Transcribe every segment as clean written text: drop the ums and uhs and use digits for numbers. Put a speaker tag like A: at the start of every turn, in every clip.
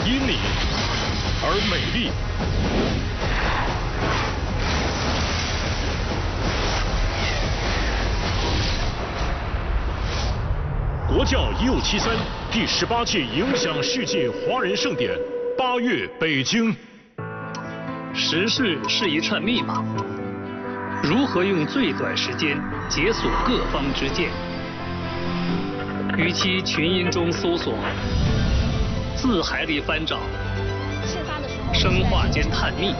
A: 因你而美丽。国教1573第18届影响世界华人盛典8月北京。
B: 时事是一串密码，如何用最短时间解锁各方之见？与其群音中搜索，字海里翻找，生化间探秘，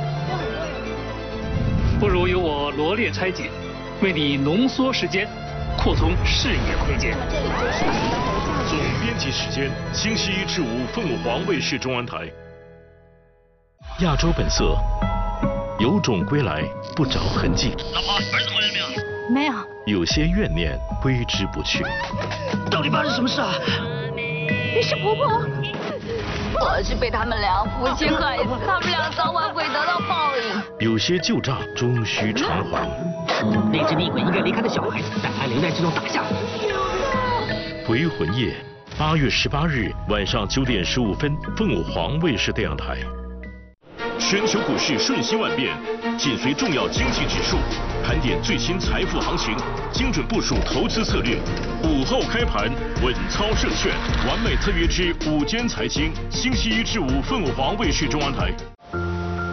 B: 不如由我罗列拆解，为你浓缩时间，扩充视野窥见。
A: 总编辑时间：星期1至5，凤凰卫视中文台。亚洲本色，有种归来，不着痕迹。
B: 老婆，儿子回来没有？
C: 没有。
A: 有些怨念挥之不去。
B: 到底发生什么事啊？
C: 你是婆婆。
D: 我是被他们俩夫妻害死，他们俩早晚会得到报应。
A: 有些旧账终须偿还。
E: 那只厉鬼应该离开了小孩，但还留在这栋大厦。
A: 回魂夜，8月18日晚上9点15分，凤凰卫视电视台。全球股市瞬息万变，紧随重要经济指数，盘点最新财富行情，精准部署投资策略。午后开盘，稳操胜券，完美特约之午间财经，星期1至5，凤凰卫视中文台。